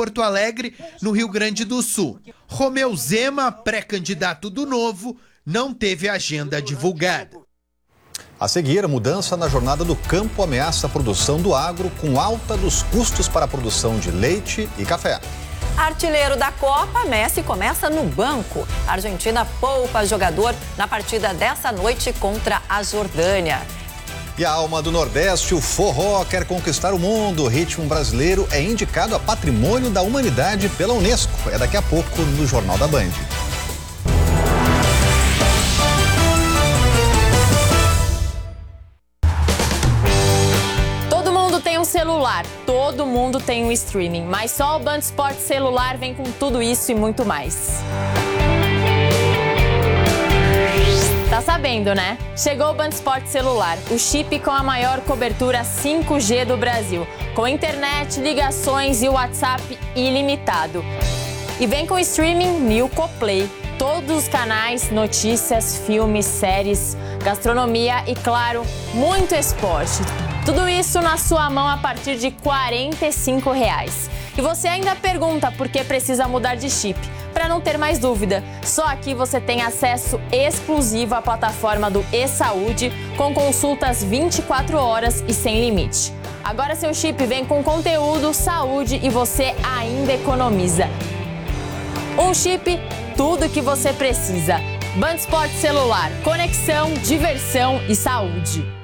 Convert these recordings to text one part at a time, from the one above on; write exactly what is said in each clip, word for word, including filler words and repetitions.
Porto Alegre, no Rio Grande do Sul. Romeu Zema, pré-candidato do Novo, não teve agenda divulgada. A seguir, a mudança na jornada do campo ameaça a produção do agro com alta dos custos para a produção de leite e café. Artilheiro da Copa, Messi começa no banco. A Argentina poupa jogador na partida dessa noite contra a Jordânia. E a alma do Nordeste, o forró, quer conquistar o mundo. O ritmo brasileiro é indicado a Patrimônio da Humanidade pela Unesco. É daqui a pouco no Jornal da Band. Tem um celular, todo mundo tem um streaming, mas só o Band Esportes celular vem com tudo isso e muito mais. Tá sabendo, né? Chegou o Band Esportes celular, o chip com a maior cobertura cinco G do Brasil, com internet, ligações e WhatsApp ilimitado. E vem com streaming Nilco Play, todos os canais, notícias, filmes, séries, gastronomia e, claro, muito esporte. Tudo isso na sua mão a partir de quarenta e cinco reais. E você ainda pergunta por que precisa mudar de chip. Para não ter mais dúvida, só aqui você tem acesso exclusivo à plataforma do eSaúde, com consultas vinte e quatro horas e sem limite. Agora seu chip vem com conteúdo, saúde e você ainda economiza. Um chip, tudo que você precisa. Band Esportes celular, conexão, diversão e saúde.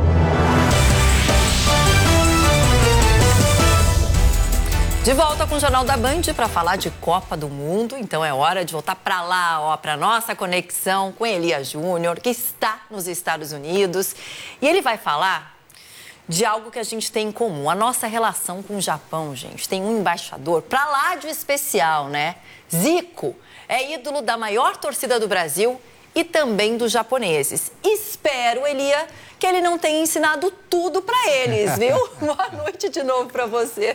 De volta com o Jornal da Band para falar de Copa do Mundo. Então é hora de voltar para lá, ó, para nossa conexão com Elias Júnior, que está nos Estados Unidos. E ele vai falar de algo que a gente tem em comum, a nossa relação com o Japão, gente. Tem um embaixador para lá de especial, né? Zico é ídolo da maior torcida do Brasil e também dos japoneses. Espero, Elia, que ele não tenha ensinado tudo para eles, viu? Boa noite de novo para você.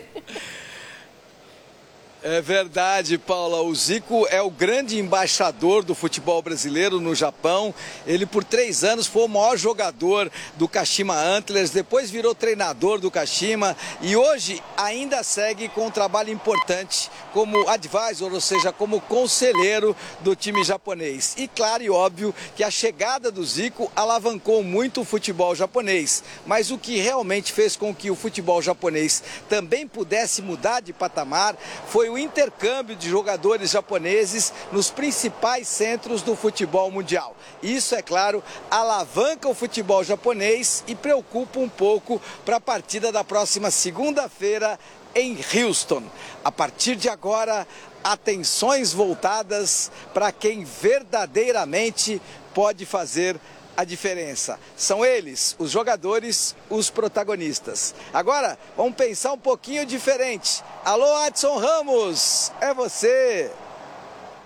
É verdade, Paula. O Zico é o grande embaixador do futebol brasileiro no Japão. Ele, por três anos, foi o maior jogador do Kashima Antlers, depois virou treinador do Kashima e hoje ainda segue com um trabalho importante como advisor, ou seja, como conselheiro do time japonês. E claro e óbvio que a chegada do Zico alavancou muito o futebol japonês. Mas o que realmente fez com que o futebol japonês também pudesse mudar de patamar foi o intercâmbio de jogadores japoneses nos principais centros do futebol mundial. Isso, é claro, alavanca o futebol japonês e preocupa um pouco para a partida da próxima segunda-feira em Houston. A partir de agora, atenções voltadas para quem verdadeiramente pode fazer a diferença. São eles, os jogadores, os protagonistas. Agora, vamos pensar um pouquinho diferente. Alô, Adson Ramos, é você!